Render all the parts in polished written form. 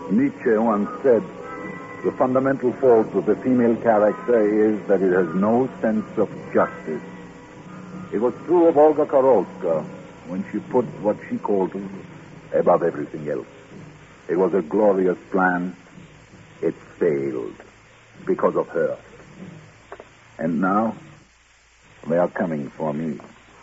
Nietzsche once said, the fundamental fault of the female character is that it has no sense of justice. It was true of Olga Karolska when she put what she called above everything else. It was a glorious plan. It failed because of her. And now, they are coming for me.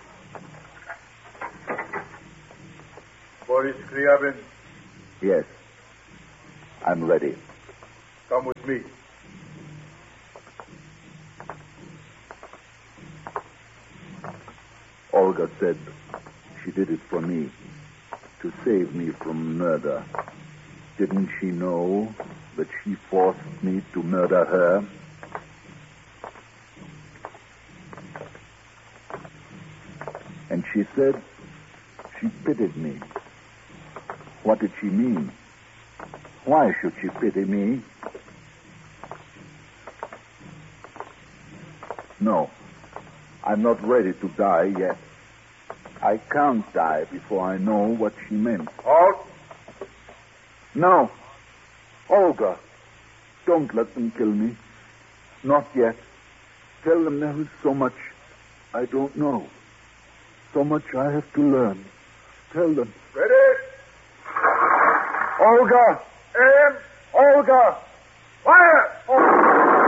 Boris Kryabin. Yes. I'm ready. Come with me. Olga said she did it for me, to save me from murder. Didn't she know that she forced me to murder her? And she said she pitied me. What did she mean? Why should she pity me? No, I'm not ready to die yet. I can't die before I know what she meant. Halt! No. Olga, don't let them kill me. Not yet. Tell them there is so much I don't know. So much I have to learn. Tell them. Ready? Olga! Aim! Olga! Fire!